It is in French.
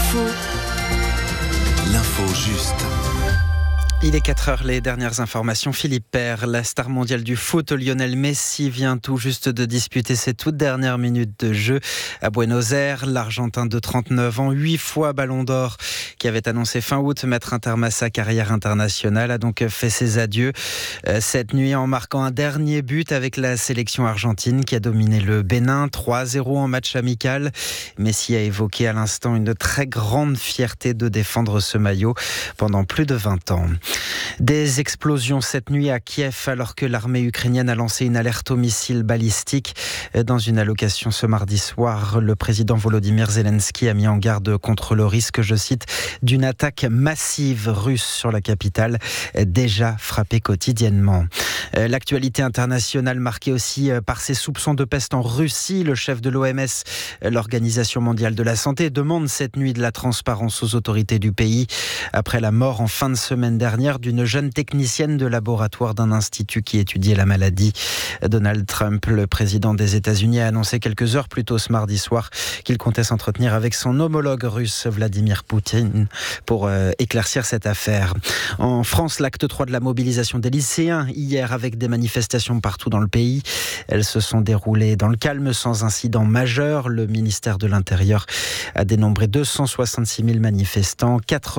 L'info juste. Il est 4h, les dernières informations. Philippe Père, la star mondiale du foot, Lionel Messi, vient tout juste de disputer ses toutes dernières minutes de jeu à Buenos Aires. L'Argentin de 39 ans, 8 fois Ballon d'Or, qui avait annoncé fin août mettre un terme à sa carrière internationale, a donc fait ses adieux cette nuit en marquant un dernier but avec la sélection argentine qui a dominé le Bénin, 3-0 en match amical. Messi a évoqué à l'instant une très grande fierté de défendre ce maillot pendant plus de 20 ans. Des explosions cette nuit à Kiev alors que l'armée ukrainienne a lancé une alerte aux missiles balistiques. Dans une allocation ce mardi soir, le président Volodymyr Zelensky a mis en garde contre le risque, je cite, d'une attaque massive russe sur la capitale, déjà frappée quotidiennement. L'actualité internationale marquée aussi par ces soupçons de peste en Russie. Le chef de l'OMS, l'Organisation mondiale de la santé, demande cette nuit de la transparence aux autorités du pays après la mort en fin de semaine dernière d'une jeune technicienne de laboratoire d'un institut qui étudiait la maladie. Donald Trump, le président des États-Unis, a annoncé quelques heures plus tôt ce mardi soir qu'il comptait s'entretenir avec son homologue russe Vladimir Poutine pour éclaircir cette affaire. En France, l'acte 3 de la mobilisation des lycéens hier avec des manifestations partout dans le pays. Elles se sont déroulées dans le calme sans incident majeur. Le ministère de l'Intérieur a dénombré 266 000 manifestants.